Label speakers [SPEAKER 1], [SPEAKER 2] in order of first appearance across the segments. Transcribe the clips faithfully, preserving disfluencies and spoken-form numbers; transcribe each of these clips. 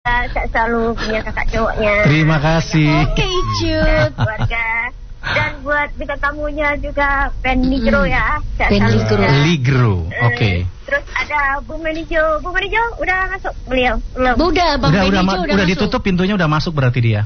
[SPEAKER 1] keluarga, saya selalu punya kakak cowoknya.
[SPEAKER 2] Terima kasih.
[SPEAKER 3] Oke, Icut.
[SPEAKER 1] Keluarga. Dan buat bintang tamunya juga Pen Ligro ya. Saya
[SPEAKER 3] Pen
[SPEAKER 1] selalu
[SPEAKER 3] Ligro.
[SPEAKER 1] punya.
[SPEAKER 2] Ligro,
[SPEAKER 1] Eh,
[SPEAKER 2] oke.
[SPEAKER 1] Terus ada Bung Menijo. Bung Menijo udah masuk beliau? Belum.
[SPEAKER 3] Udah, Bang
[SPEAKER 2] Udah udah
[SPEAKER 3] Benny
[SPEAKER 2] ma-
[SPEAKER 3] udah,
[SPEAKER 2] udah
[SPEAKER 3] masuk.
[SPEAKER 2] ditutup pintunya, udah masuk berarti dia.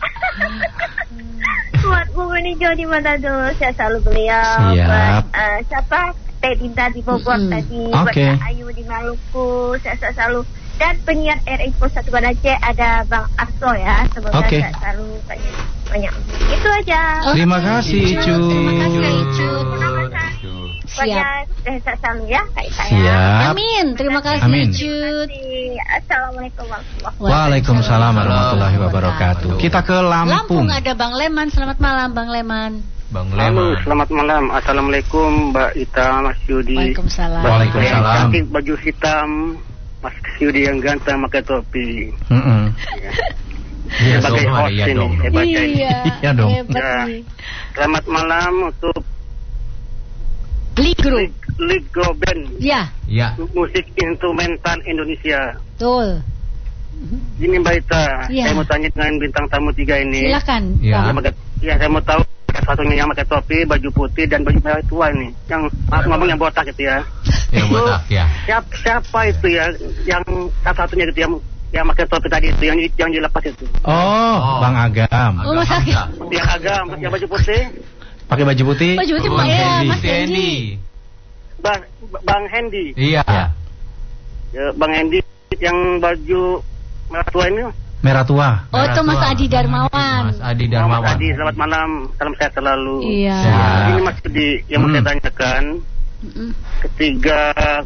[SPEAKER 1] Buat Bung Menijo di Manado, saya selalu beliau.
[SPEAKER 2] Siap.
[SPEAKER 1] Buat uh, siapa? Teh Dinda di Bogor
[SPEAKER 3] Mm-mm.
[SPEAKER 1] tadi.
[SPEAKER 2] Oke.
[SPEAKER 1] Buat Kak Ayu di Maluku, saya saya selalu. Dan penyiar R Info satu Aceh ada Bang Arso ya. Semoga
[SPEAKER 2] Oke.
[SPEAKER 1] saya selalu banyak banyak. Itu aja.
[SPEAKER 3] Oh,
[SPEAKER 2] Terima kasih, Icut.
[SPEAKER 3] Terima kasih, Icut. Siap.
[SPEAKER 1] Banyak saya selalu ya kayak saya.
[SPEAKER 2] Siap.
[SPEAKER 3] Amin. Terima kasih,
[SPEAKER 2] Amin.
[SPEAKER 3] Icut.
[SPEAKER 1] Assalamualaikum warahmatullahi
[SPEAKER 2] Waalaikumsalam warahmatullahi wabarakatuh. Kita ke
[SPEAKER 3] Lampung
[SPEAKER 2] Lampung.
[SPEAKER 3] ada Bang Leman. Selamat malam, Bang Leman.
[SPEAKER 4] Bang
[SPEAKER 5] Halo,
[SPEAKER 4] Leman.
[SPEAKER 5] selamat malam. Assalamualaikum Mbak Ita, Mas Yudi.
[SPEAKER 3] Waalaikumsalam.
[SPEAKER 5] Mbak
[SPEAKER 2] Waalaikumsalam.
[SPEAKER 5] yang cantik, baju hitam, Mas Yudi yang ganteng pakai topi.
[SPEAKER 2] Mm-mm.
[SPEAKER 4] Iya
[SPEAKER 5] Sebagai
[SPEAKER 4] dong,
[SPEAKER 5] host
[SPEAKER 4] iya
[SPEAKER 5] ini,
[SPEAKER 4] dong.
[SPEAKER 5] hebatnya ini.
[SPEAKER 3] Iya.
[SPEAKER 2] Iya dong.
[SPEAKER 3] Hebat
[SPEAKER 5] Ya.
[SPEAKER 3] nih.
[SPEAKER 5] Selamat malam untuk
[SPEAKER 3] Ligro.
[SPEAKER 5] Ligro Band,
[SPEAKER 3] Ya,
[SPEAKER 4] Ya.
[SPEAKER 5] musik instrumental Indonesia.
[SPEAKER 3] betul.
[SPEAKER 5] Ini Mbak Ita,
[SPEAKER 3] Iya.
[SPEAKER 5] saya mau tanya dengan bintang tamu tiga ini.
[SPEAKER 3] Silakan.
[SPEAKER 4] Iya.
[SPEAKER 5] Yang
[SPEAKER 3] Bang.
[SPEAKER 5] pakai- Ya, saya mau tahu satunya yang pakai topi, baju putih dan baju merah tua ini. Yang maaf ngomong yang botak gitu ya.
[SPEAKER 4] Yang botak ya.
[SPEAKER 5] Siapa, siapa itu ya yang salah satunya gitu yang yang pakai topi tadi itu yang yang dilepas itu?
[SPEAKER 2] Oh,
[SPEAKER 4] Oh.
[SPEAKER 2] Bang Agam.
[SPEAKER 3] Oh, Mas Agam.
[SPEAKER 4] Hamzah.
[SPEAKER 5] Yang agam, yang baju putih,
[SPEAKER 2] Pakai baju putih.
[SPEAKER 3] Baju putih,
[SPEAKER 4] Bang
[SPEAKER 3] ya,
[SPEAKER 4] Hendy.
[SPEAKER 3] Mas Hendy.
[SPEAKER 5] Bang Bang Hendy,
[SPEAKER 4] Iya.
[SPEAKER 2] Ya.
[SPEAKER 5] ya, Bang Hendy yang baju merah tua ini.
[SPEAKER 2] Merah tua.
[SPEAKER 3] Oh, itu Mas Adi Darmawan.
[SPEAKER 4] Mas Adi
[SPEAKER 5] Mas
[SPEAKER 4] Darmawan.
[SPEAKER 5] Adi, selamat malam, salam sehat selalu.
[SPEAKER 3] Iya.
[SPEAKER 2] Siap.
[SPEAKER 5] Ini Mas Adi yang mau
[SPEAKER 2] Hmm.
[SPEAKER 5] saya tanyakan,
[SPEAKER 3] Mm-mm.
[SPEAKER 5] ketiga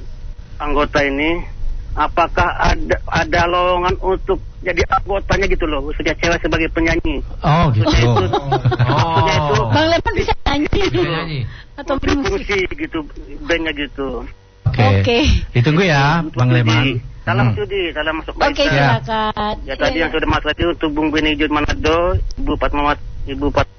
[SPEAKER 5] anggota ini, apakah ada ada lowongan untuk jadi anggotanya gitu loh, khususnya cewek sebagai penyanyi?
[SPEAKER 2] Oh, gitu.
[SPEAKER 5] Maksudnya itu
[SPEAKER 4] Oh.
[SPEAKER 3] Bang Leman bisa nyanyi.
[SPEAKER 4] Bisa nyanyi.
[SPEAKER 3] Atau bermusik.
[SPEAKER 5] fungsi gitu, bandnya gitu.
[SPEAKER 2] Oke.
[SPEAKER 3] Oke.
[SPEAKER 2] Ditunggu ya, Bang Leman.
[SPEAKER 5] Salam
[SPEAKER 2] Hmm.
[SPEAKER 5] Sudi, salam masuk
[SPEAKER 3] Oke,
[SPEAKER 5] baik.
[SPEAKER 2] Ya.
[SPEAKER 3] silakan.
[SPEAKER 5] Ya tadi
[SPEAKER 3] Iya.
[SPEAKER 5] yang sudah masuk itu untuk Bung Beni Jud Manado, Ibu Fatmawat, Ibu Pat,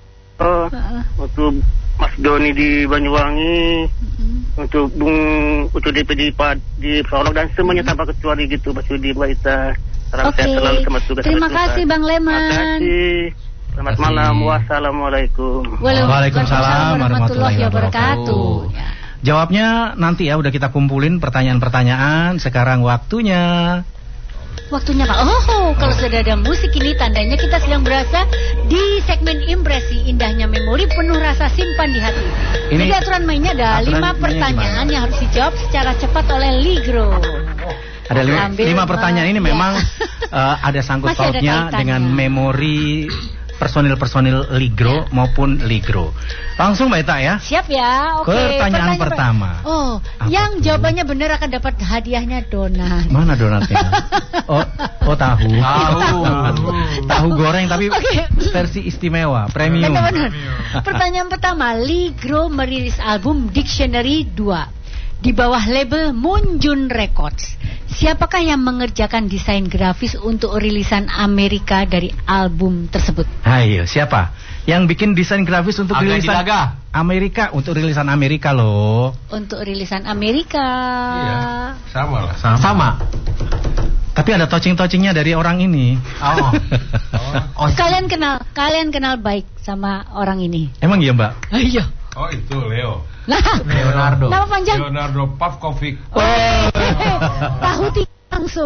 [SPEAKER 5] oh,
[SPEAKER 3] Heeh.
[SPEAKER 5] untuk Mas Doni di Banyuwangi,
[SPEAKER 3] Mm-mm.
[SPEAKER 5] untuk Bung untuk D P D Pad di Solok dan semuanya tanpa kecuali gitu, Mas Yudi, Mbak Ita. Salam
[SPEAKER 3] Oke.
[SPEAKER 5] sehat selalu, selamat tugas.
[SPEAKER 3] Terima
[SPEAKER 5] sampai
[SPEAKER 3] kasih,
[SPEAKER 5] jumpa.
[SPEAKER 3] Bang Leman.
[SPEAKER 5] Terima kasih. Selamat
[SPEAKER 4] Terima kasih.
[SPEAKER 5] malam. Wassalamualaikum.
[SPEAKER 2] Waalaikumsalam warahmatullahi wabarakatuh.
[SPEAKER 3] Ya.
[SPEAKER 2] Jawabnya nanti ya, udah kita kumpulin pertanyaan-pertanyaan. Sekarang waktunya.
[SPEAKER 3] Waktunya Pak. Oh, kalau sudah ada musik ini tandanya kita sedang berasa di segmen impresi indahnya memori penuh rasa simpan di hati.
[SPEAKER 2] Ini-
[SPEAKER 3] Jadi aturan mainnya ada
[SPEAKER 2] aturan
[SPEAKER 3] lima
[SPEAKER 2] mainnya
[SPEAKER 3] pertanyaan
[SPEAKER 2] gimana?
[SPEAKER 3] yang harus dijawab secara cepat oleh Ligro.
[SPEAKER 2] Ada lima,
[SPEAKER 3] Ambil,
[SPEAKER 2] lima
[SPEAKER 3] Bang.
[SPEAKER 2] pertanyaan ini
[SPEAKER 3] Ya.
[SPEAKER 2] memang eh, ada sangkut
[SPEAKER 3] Masih ada
[SPEAKER 2] pautnya
[SPEAKER 3] kaitannya.
[SPEAKER 2] dengan memori personil-personil Ligro maupun Ligro. Langsung Mbak Ita ya.
[SPEAKER 3] Siap ya? Oke.
[SPEAKER 2] Pertanyaan
[SPEAKER 3] per-
[SPEAKER 2] pertama.
[SPEAKER 3] Oh,
[SPEAKER 2] Apa
[SPEAKER 3] yang
[SPEAKER 2] tuh?
[SPEAKER 3] jawabannya benar akan dapat hadiahnya donat.
[SPEAKER 2] Mana donatnya? Oh, oh tahu.
[SPEAKER 4] Tahu.
[SPEAKER 2] Tahu goreng tapi
[SPEAKER 3] Oke.
[SPEAKER 2] versi istimewa, premium.
[SPEAKER 3] Benar-benar. Pertanyaan pertama, Ligro merilis album Dictionary dua di bawah label Munjun Records. Siapakah yang mengerjakan desain grafis untuk rilisan Amerika dari album tersebut?
[SPEAKER 2] Ayo, siapa? Yang bikin desain grafis untuk
[SPEAKER 4] Aga
[SPEAKER 2] rilisan
[SPEAKER 4] Dilaga.
[SPEAKER 2] Amerika, untuk rilisan Amerika loh.
[SPEAKER 3] Untuk rilisan Amerika.
[SPEAKER 4] Iya. Sama lah. Sama. Sama.
[SPEAKER 2] Tapi ada touching-touchingnya dari orang ini.
[SPEAKER 4] Oh. Oh.
[SPEAKER 3] Kalian kenal, kalian kenal baik sama orang ini.
[SPEAKER 2] Emang iya, Mbak?
[SPEAKER 3] Ayo.
[SPEAKER 6] Oh itu Leo
[SPEAKER 3] Nah,
[SPEAKER 4] Leonardo.
[SPEAKER 3] nama panjang.
[SPEAKER 6] Leonardo Pavkovic.
[SPEAKER 3] Oh, tahu tiga langsung.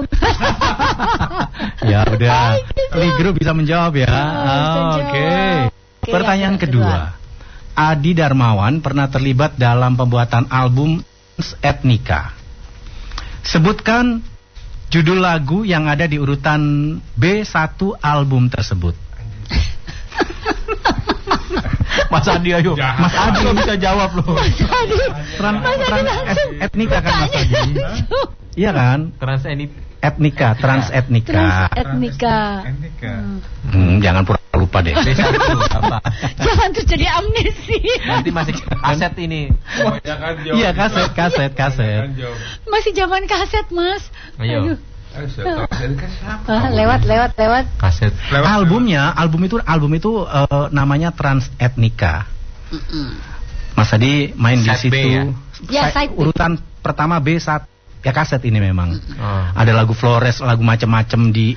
[SPEAKER 2] Ya udah.
[SPEAKER 3] Baik, gitu.
[SPEAKER 2] Ligro bisa menjawab ya.
[SPEAKER 3] Oh, bisa
[SPEAKER 2] Ah, Oke.
[SPEAKER 3] jawab. Oke,
[SPEAKER 2] Pertanyaan
[SPEAKER 3] yang kedua.
[SPEAKER 2] kedua. Adi Darmawan pernah terlibat dalam pembuatan album Etnika. Sebutkan judul lagu yang ada di urutan B satu album tersebut.
[SPEAKER 4] Mas Adi ayo.
[SPEAKER 6] Jahat.
[SPEAKER 4] Mas Adi lo bisa jawab loh.
[SPEAKER 3] Mas Adi.
[SPEAKER 2] Trans,
[SPEAKER 3] Mas Adi
[SPEAKER 2] trans
[SPEAKER 3] langsung
[SPEAKER 2] et- etnika kan Mas Adi?
[SPEAKER 3] langsung.
[SPEAKER 2] Iya kan?
[SPEAKER 4] Trans ini
[SPEAKER 2] Etnika, trans etnika.
[SPEAKER 3] Trans etnika.
[SPEAKER 6] Etnika.
[SPEAKER 3] Hmm.
[SPEAKER 2] Hmm, jangan pura lupa deh.
[SPEAKER 4] B satu apa?
[SPEAKER 3] Jangan terjadi amnesia.
[SPEAKER 4] Nanti masih kaset ini.
[SPEAKER 6] Kebanyakan jauh.
[SPEAKER 2] Iya, kaset, kaset, kaset.
[SPEAKER 6] Kebanyakan jauh.
[SPEAKER 3] Masih zaman kaset, Mas.
[SPEAKER 4] Ayo.
[SPEAKER 6] Ayo, saya tahu. Jadi kan siapa?
[SPEAKER 3] Ah, lewat, lewat, lewat.
[SPEAKER 4] Kaset.
[SPEAKER 6] Lewat.
[SPEAKER 2] Albumnya, album itu album itu eh, namanya Trans Etnika. Mas Adi main di
[SPEAKER 4] Side B
[SPEAKER 2] situ.
[SPEAKER 4] ya?
[SPEAKER 3] Ya,
[SPEAKER 2] Sa-
[SPEAKER 3] side B.
[SPEAKER 2] urutan pertama B satu. Ya kaset ini memang.
[SPEAKER 4] Oh.
[SPEAKER 2] Ada lagu Flores, lagu macam-macam di